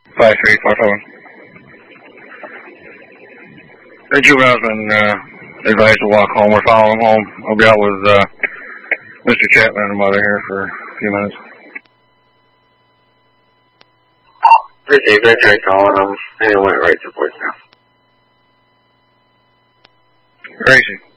5347. The juvenile's been advised to walk home. We're following him home. I'll be out with Mr. Chapman and the mother here for a few minutes. Received. I tried calling him, and it went right to voicemail. Gracie.